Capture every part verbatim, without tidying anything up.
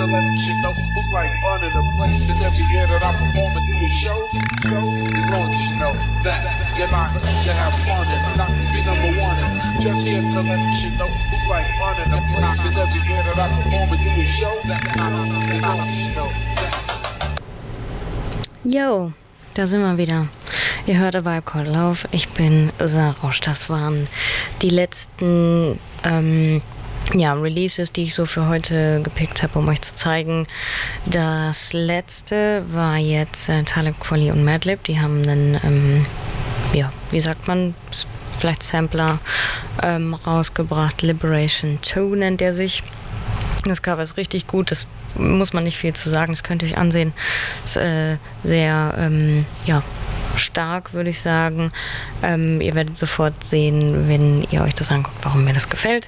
to let you know who's like running the place. And every year that I perform and do a show, so as long as you know that you're not to have fun and not to be number one. And just here to let you know who's like running the place. And every year that I perform and do a show, as long as you know that. Yo, da sind wir wieder. Ihr hört Vibe Called Love. Ich bin Sarosch. Das waren die letzten ähm, ja, Releases, die ich so für heute gepickt habe, um euch zu zeigen. Das letzte war jetzt äh, Talib Kweli und Madlib. Die haben einen, ähm, ja, wie sagt man, vielleicht Sampler ähm, rausgebracht. Liberation zwei nennt er sich. Das Cover ist richtig gut, das muss man nicht viel zu sagen, das könnt ihr euch ansehen. Ist äh, sehr, ähm, ja, stark, würde ich sagen. Ähm, ihr werdet sofort sehen, wenn ihr euch das anguckt, warum mir das gefällt.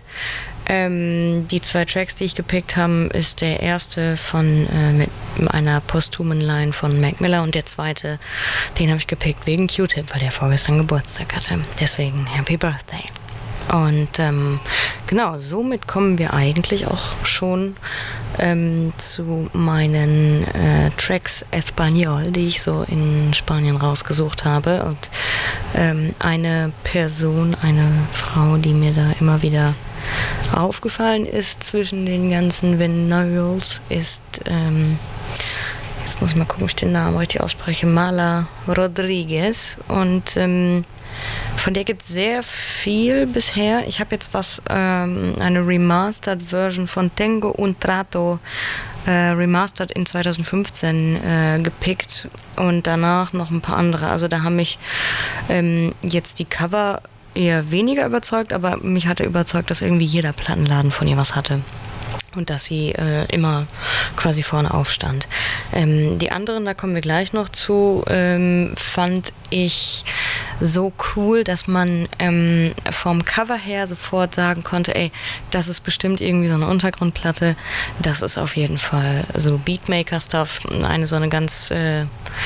Ähm, die zwei Tracks, die ich gepickt habe, ist der erste von äh, mit einer posthumen Line von Mac Miller und der zweite, den habe ich gepickt wegen Q-Tip, weil der vorgestern Geburtstag hatte. Deswegen Happy Birthday. Und ähm, genau, somit kommen wir eigentlich auch schon ähm, zu meinen äh, Tracks Español, die ich so in Spanien rausgesucht habe. Und ähm, eine Person, eine Frau, die mir da immer wieder aufgefallen ist zwischen den ganzen Vinyls, ist, ähm, jetzt muss ich mal gucken, ob ich den Namen richtig ausspreche, Mala Rodriguez. Und ähm, von der gibt es sehr viel bisher. Ich habe jetzt was, ähm, eine Remastered Version von Tengo un Trato äh, Remastered in zwanzig fünfzehn äh, gepickt und danach noch ein paar andere. Also da haben mich ähm, jetzt die Cover eher weniger überzeugt, aber mich hatte überzeugt, dass irgendwie jeder Plattenladen von ihr was hatte. Und dass sie äh, immer quasi vorne aufstand. Ähm, die anderen, da kommen wir gleich noch zu, ähm, fand ich so cool, dass man ähm, vom Cover her sofort sagen konnte, ey, das ist bestimmt irgendwie so eine Untergrundplatte. Das ist auf jeden Fall so Beatmaker-Stuff. Eine so eine ganz... Äh,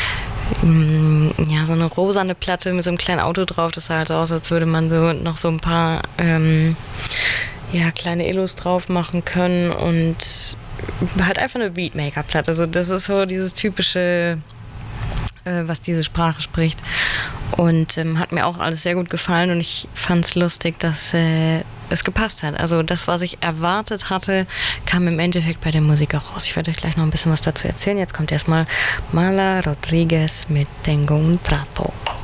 ja, so eine rosane Platte mit so einem kleinen Auto drauf. Das sah halt so aus, als würde man so noch so ein paar... Ähm, ja, kleine Illus drauf machen können und halt einfach eine Beatmaker-Platte. Also das ist so dieses typische, äh, was diese Sprache spricht. Und ähm, hat mir auch alles sehr gut gefallen und ich fand es lustig, dass äh, es gepasst hat. Also das, was ich erwartet hatte, kam im Endeffekt bei der Musik auch raus. Ich werde euch gleich noch ein bisschen was dazu erzählen. Jetzt kommt erstmal Mala Rodriguez mit Tengo un Trato.